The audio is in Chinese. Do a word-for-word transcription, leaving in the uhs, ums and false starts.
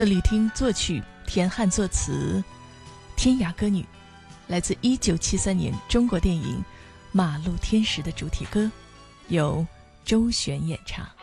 李听作曲，田汉作词，天涯歌女，来自一九七三年中国电影《马路天使》的主题歌，由周璇演唱。